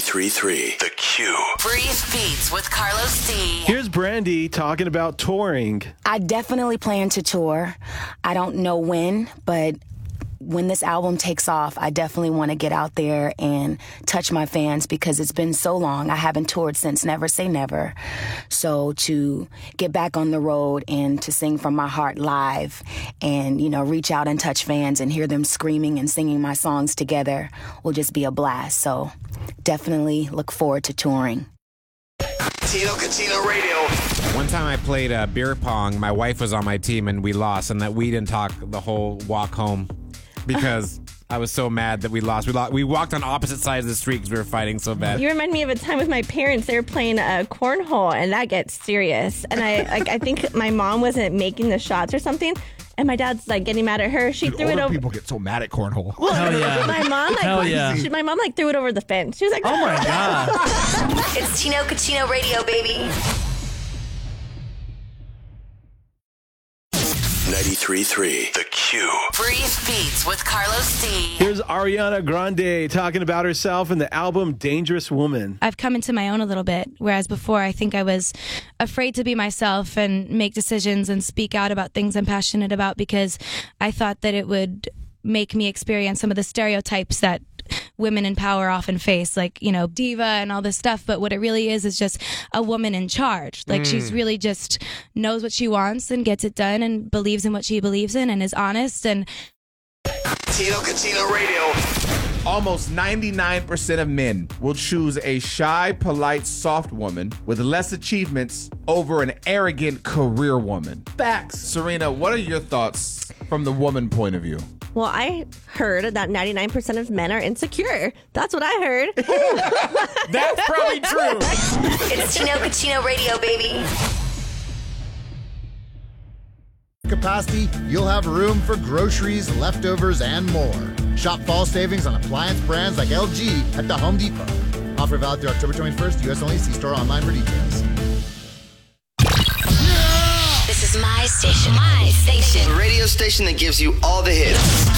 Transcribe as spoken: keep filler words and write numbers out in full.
ninety-three point three The Q. Breathe Beats with Carlos D. Here's Brandy talking about touring. I definitely plan to tour. I don't know when, but when this album takes off, I definitely want to get out there and touch my fans because it's been so long. I haven't toured since Never Say Never. So to get back on the road and to sing from my heart live and, you know, reach out and touch fans and hear them screaming and singing my songs together will just be a blast. So definitely look forward to touring. Tino Catino Radio. One time I played uh, beer pong. My wife was on my team and we lost, and that we didn't talk the whole walk home because I was so mad that we lost. We lost. We walked on opposite sides of the street because we were fighting so bad. You remind me of a time with my parents. They were playing a cornhole, and that gets serious. And I, like, I think my mom wasn't making the shots or something. And my dad's like getting mad at her. She Dude, threw it older over. People get so mad at cornhole. Well, Hell yeah. My mom like. Hell yeah. She, my mom like threw it over the fence. She was like, Oh my God. It's Tino Catino Radio, baby. ninety-three point three The Q. Breathe Beats with Carlos D. Here's Ariana Grande talking about herself in the album Dangerous Woman. I've come into my own a little bit, whereas before I think I was afraid to be myself and make decisions and speak out about things I'm passionate about because I thought that it would make me experience some of the stereotypes that women in power often face, like, you know, diva and all this stuff. But what it really is is just a woman in charge. Like, mm. she's really just knows what she wants and gets it done and believes in what she believes in and is honest. And Tino Catino Radio. Almost ninety-nine percent of men will choose a shy, polite, soft woman with less achievements over an arrogant career woman. Facts. Serena, what are your thoughts from the woman point of view? well, I heard that ninety-nine percent of men are insecure. That's what I heard. That's probably true. It's Tino Catino Radio, baby. Capacity, you'll have room for groceries, leftovers, and more. Shop fall savings on appliance brands like L G at the Home Depot. Offer valid through October twenty-first. U S only. See store online for details. This is my station. My station. The radio station that gives you all the hits.